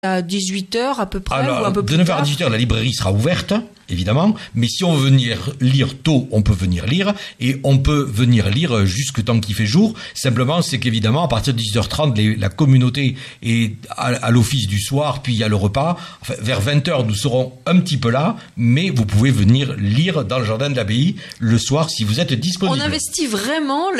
à 18h à peu près. Alors, ou un peu plus de 9h à tard. 18h, la librairie sera ouverte, évidemment, mais si on veut venir lire tôt, on peut venir lire, et on peut venir lire jusque tant qu'il fait jour. Simplement, c'est qu'évidemment, à partir de 18h30, la communauté est à l'office du soir, puis il y a le repas. Enfin, vers 20h, nous serons un petit peu là, mais vous pouvez venir lire dans le jardin de l'abbaye le soir si vous êtes disponible. On investit vraiment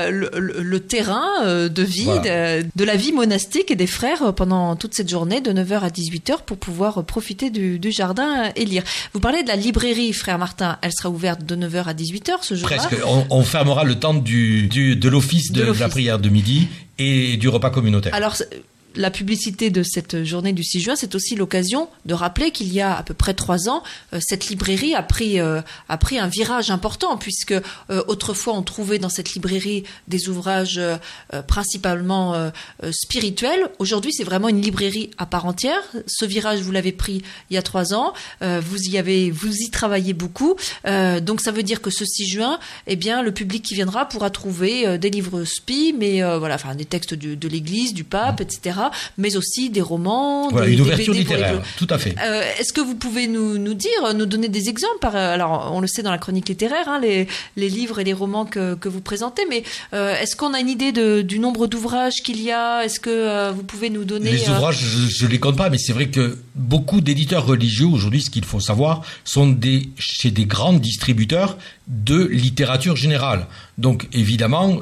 le terrain de vie, Voilà. de la vie monastique et des frères pendant toute cette journée de 9h à 18h pour pouvoir profiter du jardin et lire. Vous parlez de la librairie, frère Martin, elle sera ouverte de 9h à 18h ce jour-là. Presque. On fermera le temps de l'office de la prière de midi et du repas communautaire. Alors, la publicité de cette journée du 6 juin, c'est aussi l'occasion de rappeler qu'il y a à peu près 3 ans, cette librairie a pris un virage important, puisque autrefois on trouvait dans cette librairie des ouvrages principalement spirituels. Aujourd'hui, c'est vraiment une librairie à part entière. Ce virage, vous l'avez pris il y a 3 ans. Vous y travaillez beaucoup. Donc ça veut dire que ce 6 juin, eh bien, le public qui viendra pourra trouver des livres spi, mais des textes de l'Église, du pape, etc. Mais aussi des romans, une ouverture BD littéraire, tout à fait. Est-ce que vous pouvez nous donner des exemples alors, on le sait dans la chronique littéraire, hein, les livres et les romans que vous présentez, mais est-ce qu'on a une idée du nombre d'ouvrages qu'il y a? Est-ce que vous pouvez nous donner... Les ouvrages, je les compte pas, mais c'est vrai que beaucoup d'éditeurs religieux, aujourd'hui, ce qu'il faut savoir, sont chez des grands distributeurs de littérature générale. Donc, évidemment...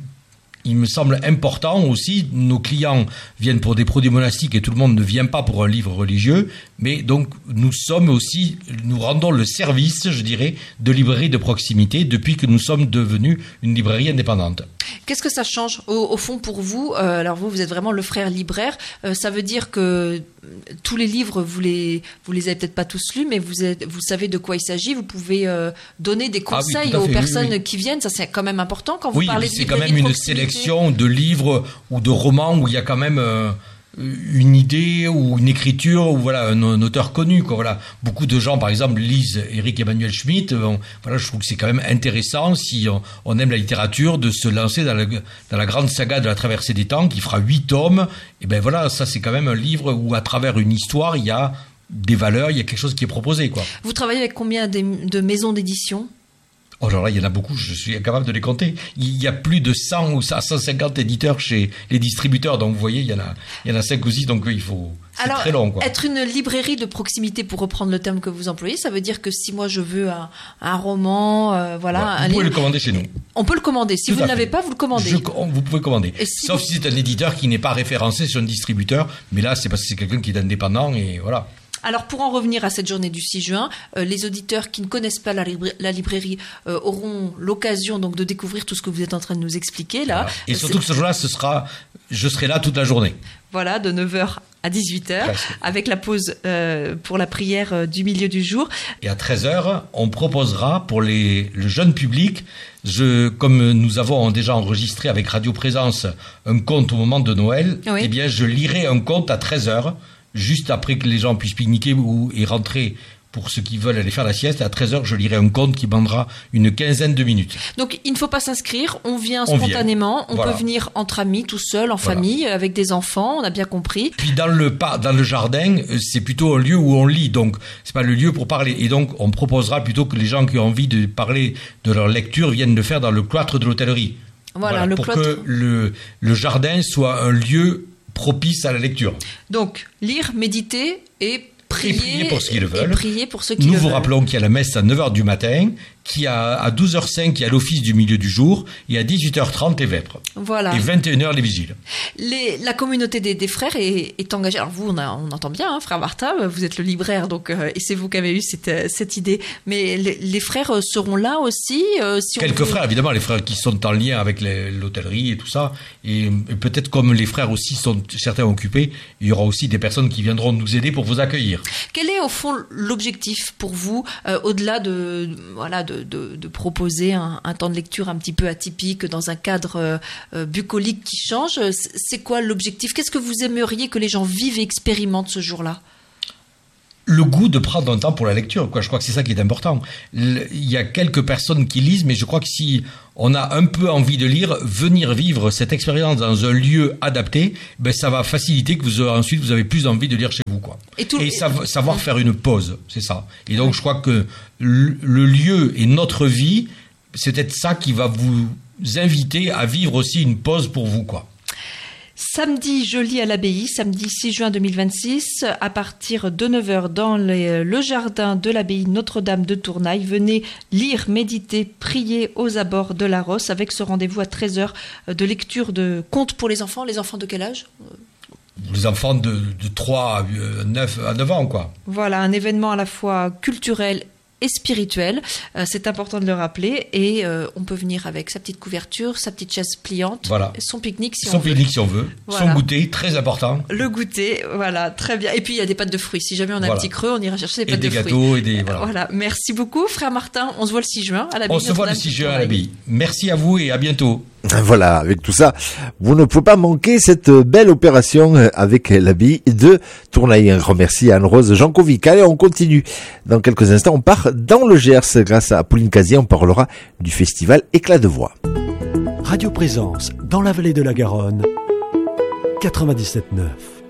il me semble important aussi, nos clients viennent pour des produits monastiques et tout le monde ne vient pas pour un livre religieux, mais donc nous rendons le service, je dirais, de librairie de proximité depuis que nous sommes devenus une librairie indépendante. Qu'est-ce que ça change au fond pour vous? Alors vous êtes vraiment le frère libraire, ça veut dire que tous les livres, vous les avez peut-être pas tous lus, mais vous savez de quoi il s'agit, vous pouvez donner des conseils aux personnes qui viennent, ça c'est quand même important quand vous parlez de c'est quand même une sélection de livres ou de romans où il y a quand même une idée ou une écriture ou un auteur connu, quoi. Voilà, beaucoup de gens par exemple lisent Éric Emmanuel Schmitt. Je trouve que c'est quand même intéressant, si on aime la littérature, de se lancer dans la grande saga de la traversée des temps qui fera 8 tomes. Et ça c'est quand même un livre où à travers une histoire il y a des valeurs, il y a quelque chose qui est proposé, quoi. Vous travaillez avec combien de maisons d'édition? Oh là là, il y en a beaucoup, je suis incapable de les compter. Il y a plus de 100 ou 150 éditeurs chez les distributeurs, donc vous voyez, il y en a 5 ou 6, donc c'est très long, quoi. Être une librairie de proximité, pour reprendre le terme que vous employez, ça veut dire que si moi je veux un roman, un livre... Vous pouvez le commander chez nous. On peut le commander. Si vous ne l'avez pas, vous le commandez. Vous pouvez commander. Sauf si c'est un éditeur qui n'est pas référencé sur un distributeur, mais là, c'est parce que c'est quelqu'un qui est indépendant et voilà. Alors, pour en revenir à cette journée du 6 juin, les auditeurs qui ne connaissent pas la librairie auront l'occasion donc de découvrir tout ce que vous êtes en train de nous expliquer là. Voilà. Et surtout que ce jour-là, je serai là toute la journée. Voilà, de 9h à 18h, avec la pause pour la prière du milieu du jour. Et à 13h, on proposera pour le jeune public, comme nous avons déjà enregistré avec Radio Présence un conte au moment de Noël, eh bien je lirai un conte à 13h, juste après que les gens puissent pique-niquer et rentrer pour ceux qui veulent aller faire la sieste. À 13h, je lirai un conte qui prendra une quinzaine de minutes. Donc, il ne faut pas s'inscrire, on vient spontanément, on peut venir entre amis, tout seul, en famille, avec des enfants, on a bien compris. Puis dans le jardin, c'est plutôt un lieu où on lit, donc c'est pas le lieu pour parler. Et donc, on proposera plutôt que les gens qui ont envie de parler de leur lecture viennent le faire dans le cloître de l'hôtellerie. Voilà, pour que le jardin soit un lieu propice à la lecture. Donc, lire, méditer et prier pour ceux qui le veulent. Et prier pour ceux qui le veulent. Nous vous rappelons qu'il y a la messe à 9h du matin, à 12h05, il y a l'office du milieu du jour, et à 18h30, les vêpres. Voilà. Et 21h, les vigiles. La communauté des frères est engagée. Alors vous, on entend bien, hein, frère Martin, vous êtes le libraire, donc, et c'est vous qui avez eu cette idée. Mais les frères seront là aussi Quelques frères, évidemment, les frères qui sont en lien avec l'hôtellerie et tout ça. Et peut-être comme les frères aussi sont certains occupés, il y aura aussi des personnes qui viendront nous aider pour vous accueillir. Quel est au fond l'objectif pour vous, au-delà de proposer un temps de lecture un petit peu atypique dans un cadre bucolique qui change? C'est quoi l'objectif? Qu'est-ce que vous aimeriez que les gens vivent et expérimentent ce jour-là? le goût de prendre un temps pour la lecture, quoi. Je crois que c'est ça qui est important. Il y a quelques personnes qui lisent, mais je crois que si on a un peu envie de lire, venir vivre cette expérience dans un lieu adapté, ça va faciliter que ensuite vous avez plus envie de lire chez vous, quoi. Et savoir faire une pause, c'est ça. Et donc je crois que le lieu et notre vie, c'est peut-être ça qui va vous inviter à vivre aussi une pause pour vous, quoi. Samedi, je lis à l'abbaye, samedi 6 juin 2026, à partir de 9h dans le jardin de l'abbaye Notre-Dame de Tournaille. Venez lire, méditer, prier aux abords de la Rosse avec ce rendez-vous à 13h de lecture de contes pour les enfants. Les enfants de quel âge ? Les enfants de 3 à 9 ans, quoi. Voilà, un événement à la fois culturel et spirituel, c'est important de le rappeler, et on peut venir avec sa petite couverture, sa petite chaise pliante, voilà. Son pique-nique si on veut, voilà. Son goûter, très important. Le goûter, voilà, très bien. Et puis il y a des pâtes de fruits, si jamais on a un petit creux, on ira chercher des pâtes de fruits. Et des gâteaux, et des... Voilà, merci beaucoup frère Martin, on se voit le 6 juin à l'abbaye. On se voit le 6 juin à l'abbaye. Merci à vous et à bientôt. Voilà, avec tout ça, vous ne pouvez pas manquer cette belle opération avec l'abbaye de Tournaille. Un grand merci à Anne-Rose Jankovic. Allez, on continue. Dans quelques instants, on part dans le Gers. Grâce à Pauline Casier, on parlera du festival Éclat de voix. Radio Présence, dans la vallée de la Garonne, 97.9.